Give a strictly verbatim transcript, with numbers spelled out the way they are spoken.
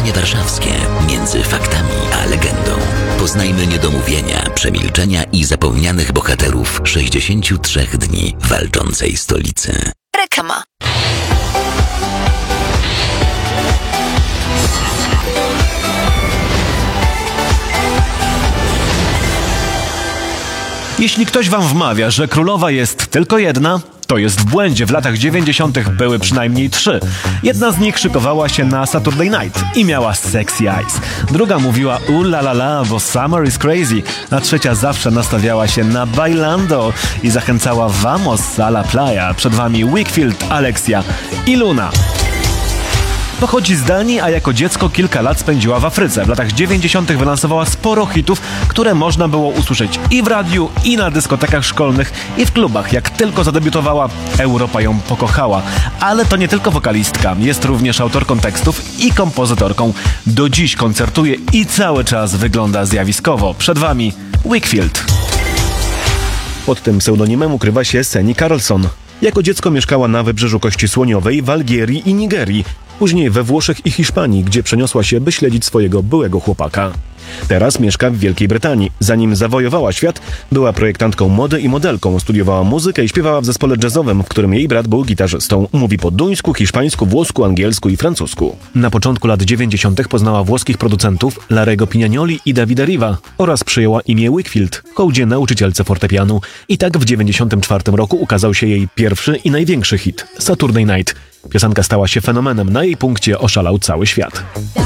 Spotkanie warszawskie między faktami a legendą. Poznajmy niedomówienia, przemilczenia i zapomnianych bohaterów sześćdziesięciu trzech dni walczącej stolicy. Reklama. Jeśli ktoś wam wmawia, że królowa jest tylko jedna, to jest w błędzie. W latach dziewięćdziesiątych były przynajmniej trzy. Jedna z nich szykowała się na Saturday Night i miała sexy eyes. Druga mówiła u la la la, bo summer is crazy. A trzecia zawsze nastawiała się na bailando i zachęcała vamos a la playa. Przed wami Wakefield, Alexia i Luna. Pochodzi z Danii, a jako dziecko kilka lat spędziła w Afryce. W latach dziewięćdziesiątych wylansowała sporo hitów, które można było usłyszeć i w radiu, i na dyskotekach szkolnych, i w klubach. Jak tylko zadebiutowała, Europa ją pokochała. Ale to nie tylko wokalistka, jest również autorką tekstów i kompozytorką. Do dziś koncertuje i cały czas wygląda zjawiskowo. Przed wami Wakefield. Pod tym pseudonimem ukrywa się Seni Carlson. Jako dziecko mieszkała na Wybrzeżu Kości Słoniowej, w Algierii i Nigerii. Później we Włoszech i Hiszpanii, gdzie przeniosła się, by śledzić swojego byłego chłopaka. Teraz mieszka w Wielkiej Brytanii. Zanim zawojowała świat, była projektantką mody i modelką, studiowała muzykę i śpiewała w zespole jazzowym, w którym jej brat był gitarzystą. Mówi po duńsku, hiszpańsku, włosku, angielsku i francusku. Na początku lat dziewięćdziesiątych poznała włoskich producentów Larego Pignanioli i Davida Riva oraz przyjęła imię Wakefield, hołdzie nauczycielce fortepianu. I tak w dziewięćdziesiątym czwartym roku ukazał się jej pierwszy i największy hit – Saturday Night. Piosenka stała się fenomenem, na jej punkcie oszalał cały świat.